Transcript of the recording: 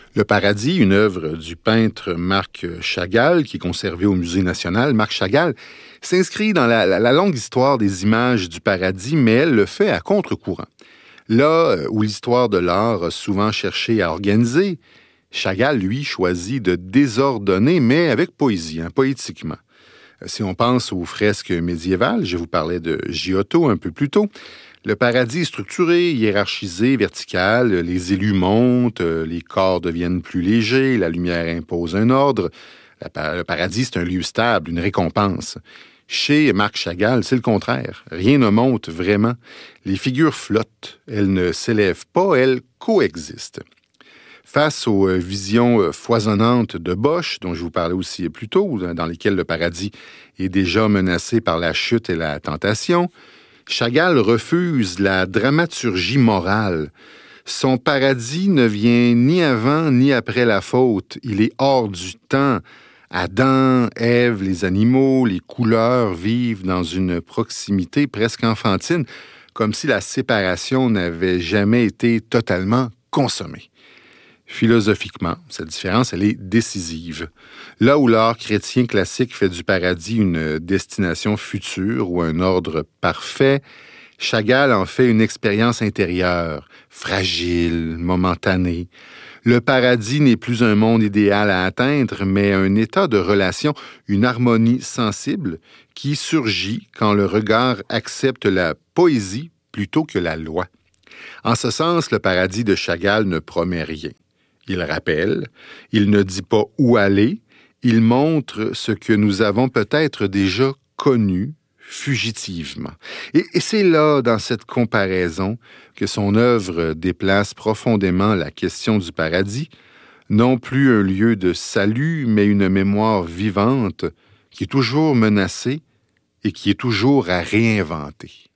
Le Paradis, une œuvre du peintre Marc Chagall, qui est conservée au Musée national. Marc Chagall s'inscrit dans la longue histoire des images du paradis, mais elle le fait à contre-courant. Là où l'histoire de l'art a souvent cherché à organiser, Chagall, lui, choisit de désordonner, mais avec poésie, poétiquement. Si on pense aux fresques médiévales, je vous parlais de Giotto un peu plus tôt, le paradis est structuré, hiérarchisé, vertical, les élus montent, les corps deviennent plus légers, la lumière impose un ordre. Le paradis, c'est un lieu stable, une récompense. Chez Marc Chagall, c'est le contraire. Rien ne monte vraiment. Les figures flottent, elles ne s'élèvent pas, elles coexistent. Face aux visions foisonnantes de Bosch, dont je vous parlais aussi plus tôt, dans lesquelles le paradis est déjà menacé par la chute et la tentation, Chagall refuse la dramaturgie morale. Son paradis ne vient ni avant ni après la faute. Il est hors du temps. Adam, Ève, les animaux, les couleurs vivent dans une proximité presque enfantine, comme si la séparation n'avait jamais été totalement consommée. Philosophiquement, cette différence, elle est décisive. Là où l'art chrétien classique fait du paradis une destination future ou un ordre parfait, Chagall en fait une expérience intérieure, fragile, momentanée. Le paradis n'est plus un monde idéal à atteindre, mais un état de relation, une harmonie sensible qui surgit quand le regard accepte la poésie plutôt que la loi. En ce sens, le paradis de Chagall ne promet rien. Il rappelle, il ne dit pas où aller, il montre ce que nous avons peut-être déjà connu fugitivement. Et c'est là, dans cette comparaison, que son œuvre déplace profondément la question du paradis, non plus un lieu de salut, mais une mémoire vivante qui est toujours menacée et qui est toujours à réinventer.